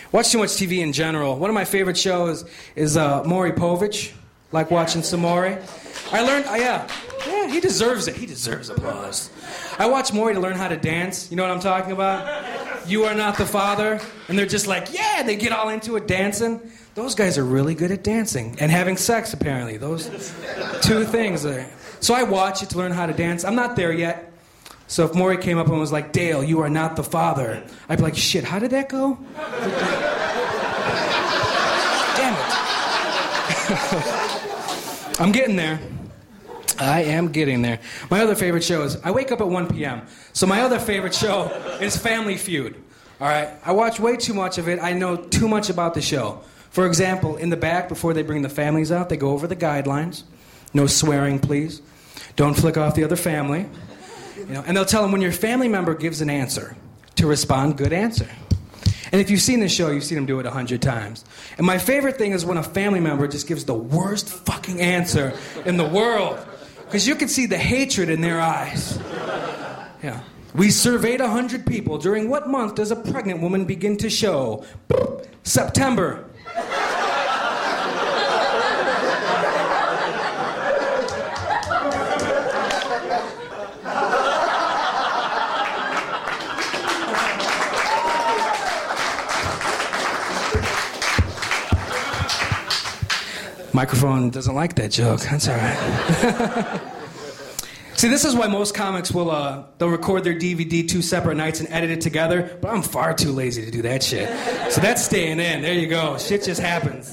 Watch too much TV in general. One of my favorite shows is Maury Povich. Like watching some Maury. I learned, yeah, he deserves it. He deserves applause. I watch Maury to learn how to dance. You know what I'm talking about? You Are Not the Father. And they're just like, yeah, they get all into it dancing. Those guys are really good at dancing. And having sex, apparently. Those two things there. So I watch it to learn how to dance. I'm not there yet. So if Maury came up and was like, Dale, you are not the father, I'd be like, shit, how did that go? Damn it. I'm getting there. I am getting there. My other favorite show is, I wake up at 1 p.m. So my other favorite show is Family Feud. All right? I watch way too much of it. I know too much about the show. For example, in the back, before they bring the families out, they go over the guidelines. No swearing, please. Don't flick off the other family. You know, and they'll tell them when your family member gives an answer, to respond, good answer. And if you've seen the show, you've seen them do it 100 times. And my favorite thing is when a family member just gives the worst fucking answer in the world. Because you can see the hatred in their eyes. Yeah. We surveyed 100 people. During what month does a pregnant woman begin to show? September. Microphone doesn't like that joke. That's all right. See, this is why most comics will they'll record their DVD 2 separate nights and edit it together, but I'm far too lazy to do that shit. So that's staying in. There you go. Shit just happens.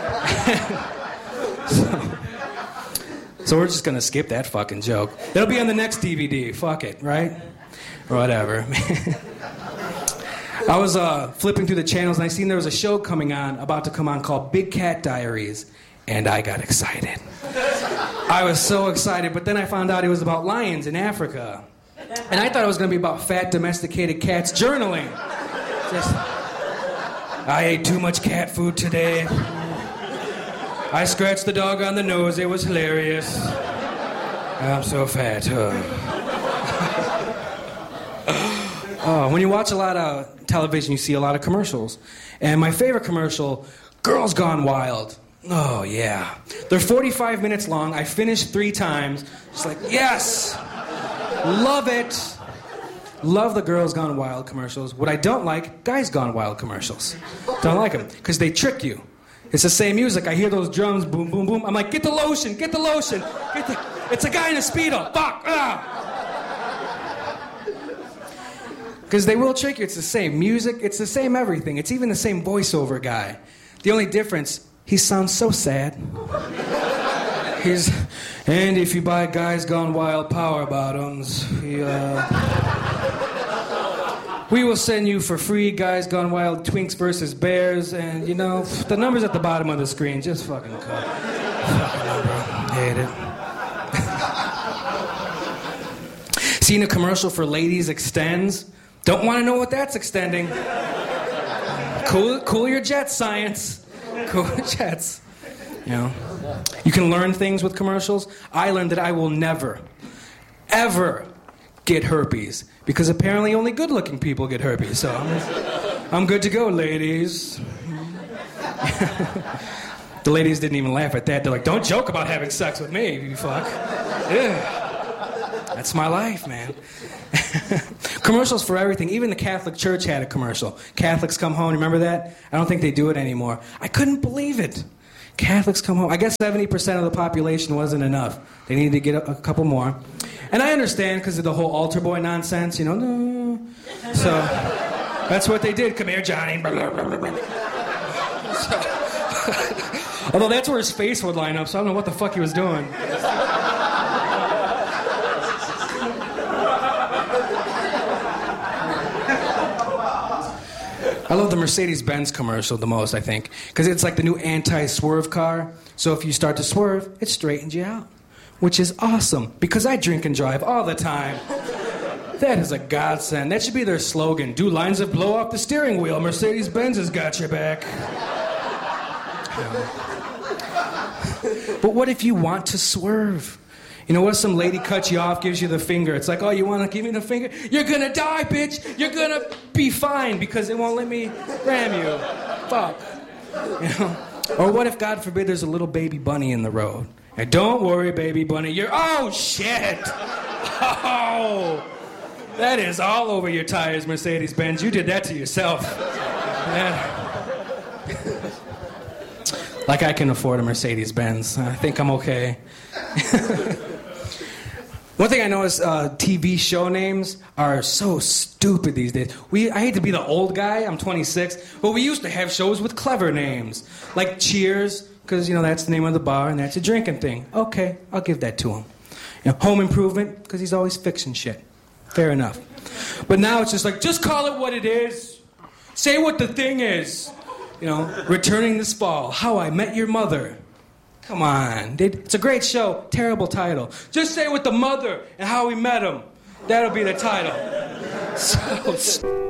So we're just going to skip that fucking joke. It'll be on the next DVD. Fuck it, right? Or whatever. I was flipping through the channels and I seen there was a show about to come on called Big Cat Diaries. And I got excited. I was so excited, but then I found out it was about lions in Africa. And I thought it was going to be about fat, domesticated cats journaling. Just, I ate too much cat food today. I scratched the dog on the nose. It was hilarious. I'm so fat. When you watch a lot of television, you see a lot of commercials. And my favorite commercial, Girls Gone Wild. Oh, yeah. They're 45 minutes long. I finished 3 times. Just like, yes! Love it. Love the Girls Gone Wild commercials. What I don't like, Guys Gone Wild commercials. Don't like them, because they trick you. It's the same music. I hear those drums, boom, boom, boom. I'm like, get the lotion, get the lotion. It's a guy in a Speedo. Fuck! Because they will trick you. It's the same music. It's the same everything. It's even the same voiceover guy. The only difference, he sounds so sad. And if you buy Guys Gone Wild power bottoms, we will send you for free Guys Gone Wild Twinks versus Bears, and you know, the number's at the bottom of the screen. Just fucking cut. Fucking number. Hate it. Seen a commercial for Ladies Extends? Don't want to know what that's extending. Cool your jets, science. Cool your jets. You know, you can learn things with commercials. I learned that I will never, ever get herpes because apparently only good-looking people get herpes. So I'm good to go, ladies. The ladies didn't even laugh at that. They're like, "Don't joke about having sex with me, you fuck." Yeah. That's my life, man. Commercials for everything. Even the Catholic Church had a commercial. Catholics Come Home. Remember that? I don't think they do it anymore. I couldn't believe it. Catholics Come Home. I guess 70% of the population wasn't enough. They needed to get a couple more. And I understand because of the whole altar boy nonsense, you know. No. So that's what they did. Come here, Johnny. Although that's where his face would line up, so I don't know what the fuck he was doing. I love the Mercedes-Benz commercial the most, I think, because it's like the new anti-swerve car. So if you start to swerve, it straightens you out, which is awesome, because I drink and drive all the time. That is a godsend. That should be their slogan. Do lines of blow off the steering wheel. Mercedes-Benz has got your back. But what if you want to swerve? You know what? Some lady cuts you off, gives you the finger. It's like, oh, you want to give me the finger? You're going to die, bitch. You're going to be fine because it won't let me ram you. Fuck. You know? Or what if, God forbid, there's a little baby bunny in the road? And don't worry, baby bunny. Oh, shit. Oh. That is all over your tires, Mercedes-Benz. You did that to yourself. Yeah. Like I can afford a Mercedes-Benz. I think I'm okay. One thing I noticed, TV show names are so stupid these days. I hate to be the old guy, I'm 26, but we used to have shows with clever names. Like Cheers, because, that's the name of the bar and that's a drinking thing. Okay, I'll give that to him. Home Improvement, because he's always fixing shit. Fair enough. But now it's just like, just call it what it is. Say what the thing is. Returning this fall, How I Met Your Mother. Come on, it's a great show, terrible title. Just say with the mother and how we met him. That'll be the title. So